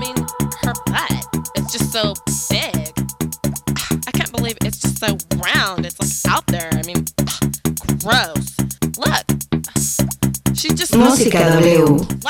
mean, her butt is just so big. I can't believe it's just so round. It's like out there. I mean, gross. Look. She's just Música W.